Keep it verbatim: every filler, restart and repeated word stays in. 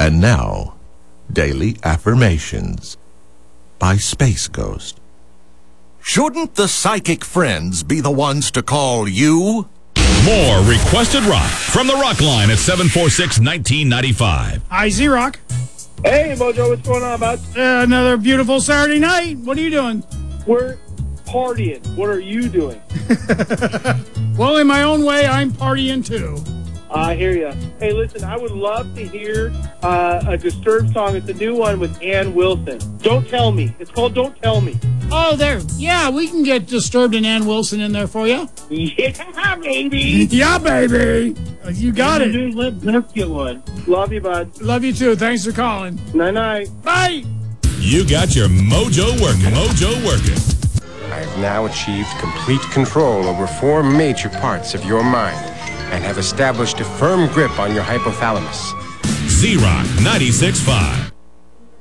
And now, Daily Affirmations by Space Ghost. Shouldn't the psychic friends be the ones to call you? More requested rock from the Rock Line at seven four six, one nine nine five. Hi, Z-Rock. Hey, Mojo, what's going on, bud? Uh, another beautiful Saturday night. What are you doing? We're partying. What are you doing? Well, in my own way, I'm partying too. I hear you. Hey, listen, I would love to hear uh, a Disturbed song. It's a new one with Ann Wilson. Don't Tell Me. It's called Don't Tell Me. Oh, there. Yeah, we can get Disturbed and Ann Wilson in there for you. Yeah, baby. Yeah, baby. You got it. New Limp Bizkit one. Love you, bud. Love you too. Thanks for calling. Night-night. Bye. You got your mojo working. Mojo working. I have now achieved complete control over four major parts of your mind and have established a firm grip on your hypothalamus. Z-Rock ninety-six point five.